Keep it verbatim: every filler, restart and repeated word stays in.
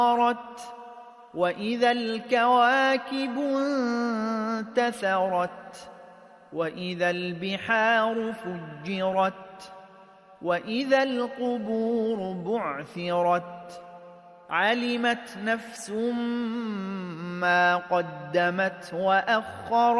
وإذا الكواكب انتثرت وإذا البحار فجرت وإذا القبور بعثرت علمت نفس ما قدمت وأخرت